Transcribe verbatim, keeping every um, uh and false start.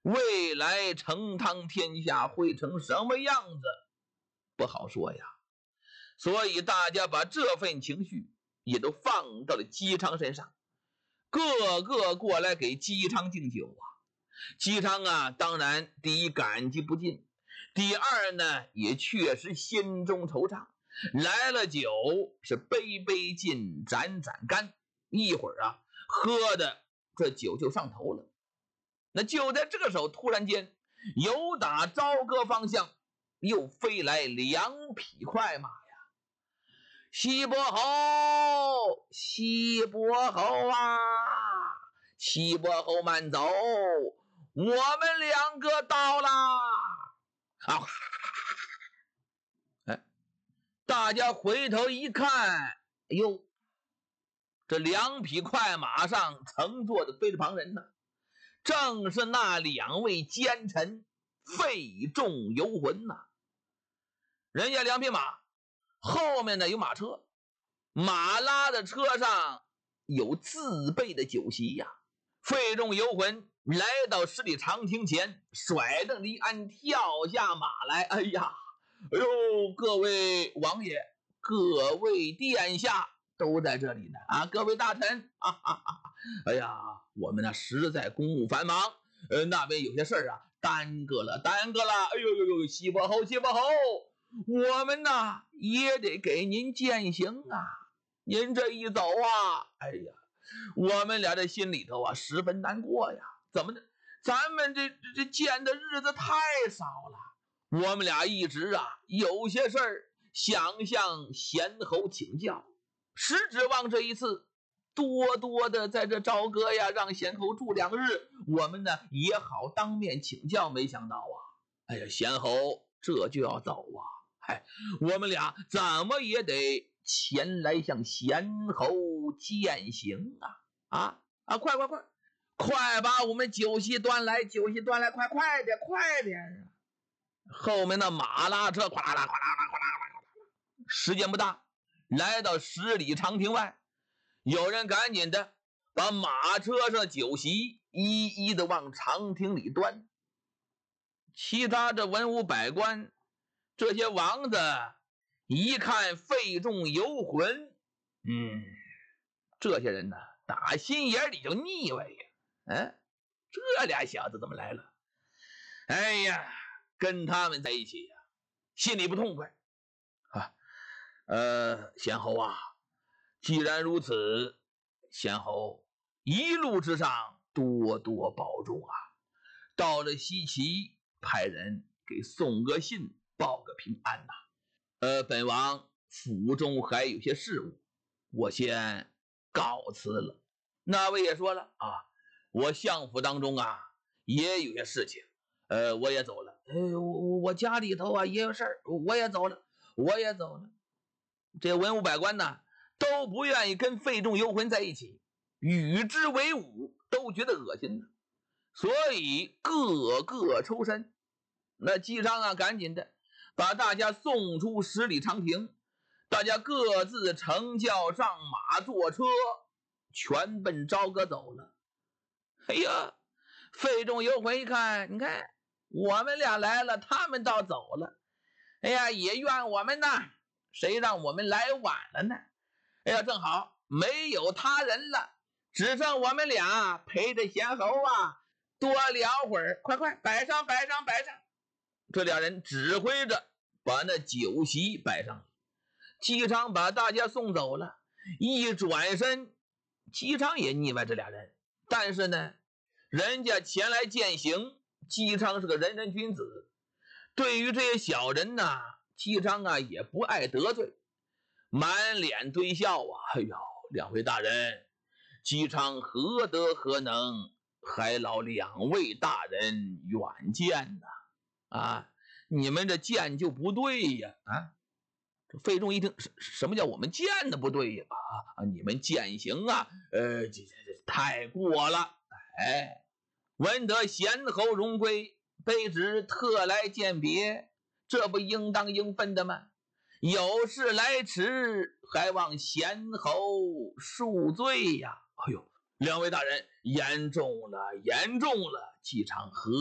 未来成汤天下会成什么样子不好说呀。所以大家把这份情绪也都放到了姬昌身上，个个过来给姬昌敬酒啊。姬昌啊，当然第一感激不尽，第二呢也确实心中惆怅，来了酒是杯杯尽，盏盏干，一会儿啊喝的这酒就上头了。那就在这个时候，突然间由打朝歌方向又飞来两匹快马呀！西伯侯，西伯侯啊，西伯侯慢走，我们两个到啦！啊！哎，大家回头一看，哟，这两匹快马上乘坐的非是旁人呢，正是那两位奸臣费仲游魂呐。人家两匹马后面呢有马车，马拉的车上有自备的酒席呀。费仲游魂来到十里长亭前，甩蹬离鞍，跳下马来。哎呀，哎呦，各位王爷，各位殿下都在这里呢啊！各位大臣，哈哈哈！哎呀，我们呢实在公务繁忙，呃，那边有些事儿啊，耽搁了，耽搁了。哎呦呦呦，西伯侯，西伯侯，我们呢也得给您践行啊！您这一走啊，哎呀，我们俩这心里头啊十分难过呀。怎么的？咱们这这见的日子太少了。我们俩一直啊有些事儿想向贤侯请教，实指望这一次多多的在这朝歌呀，让贤侯住两日，我们呢也好当面请教。没想到啊，哎呀，贤侯这就要走啊！哎，我们俩怎么也得前来向贤侯践行啊！啊啊，快快快，快把我们酒席端来，酒席端来，快快点，快点啊！后面的马拉车，哗啦啦，哗啦啦，哗啦啦，时间不大，来到十里长亭外，有人赶紧的把马车上酒席一一的往长亭里端。其他的文武百官，这些王子一看费仲游魂，嗯，这些人呢，打心眼里就腻歪呀。嗯，这俩小子怎么来了？哎呀，跟他们在一起呀，心里不痛快啊。呃，贤侯啊，既然如此，贤侯一路之上多多保重啊。到了西岐，派人给送个信，报个平安呐。呃，本王府中还有些事务，我先告辞了。那位也说了啊，我相府当中啊也有些事情，呃，我也走了。呃，我我家里头啊也有事儿，我也走了，我也走了。这文武百官呢都不愿意跟费仲游魂在一起，与之为伍，都觉得恶心呢，所以个个抽身。那姬昌啊，赶紧的把大家送出十里长亭，大家各自乘轿上马，坐车全奔朝歌走了。哎呀，费仲游魂一看，你看我们俩来了，他们倒走了。哎呀，也怨我们呐，谁让我们来晚了呢？哎呀，正好没有他人了，只剩我们俩陪着贤侯啊，多聊会儿。快快摆上，摆上，摆上！这俩人指挥着把那酒席摆上了。姬昌把大家送走了，一转身，姬昌也腻歪这俩人，但是呢，人家前来践行，姬昌是个仁人君子，对于这些小人呢，姬昌啊也不爱得罪，满脸堆笑啊。哎呦，两位大人，姬昌何德何能，还劳两位大人远见呢？啊，你们这见就不对呀！啊，这费仲一听，什什么叫我们见的不对呀？啊，你们践行啊，呃，这这这太过了。哎，闻得贤侯荣归，卑职特来见别，这不应当应分的吗？有事来迟，还望贤侯恕罪呀！哎呦，两位大人，严重了，严重了！姬昌何